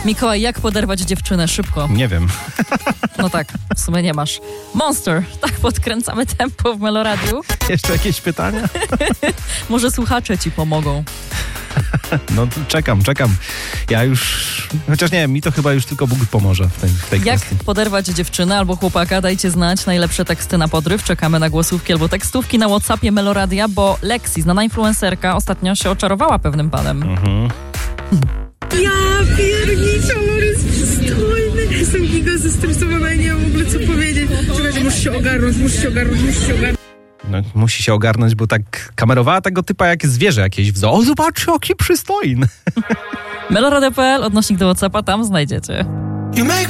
Mikołaj, jak poderwać dziewczynę? Szybko. Nie wiem. No tak, w sumie nie masz. Monster, tak podkręcamy tempo w Meloradiu. Jeszcze jakieś pytania? Może słuchacze ci pomogą. No czekam. Ja już... Chociaż nie, mi to chyba już tylko Bóg pomoże w tej Jak kwestii. poderwać dziewczynę albo chłopaka? Dajcie znać najlepsze teksty na podryw. Czekamy na głosówki albo tekstówki na WhatsAppie Meloradia, bo Lexi, znana influencerka, ostatnio się oczarowała pewnym panem. Ja pierniczę, on jest przystojny. Jestem giga zestresowana i nie wiem w ogóle co powiedzieć. Czekajcie, muszę się ogarnąć. No, musi się ogarnąć, bo tak kamerowała tego typa jak zwierzę jakieś w zoo. O, zobacz, jaki przystojny. Meloradia.pl, odnośnik do WhatsAppa, tam znajdziecie.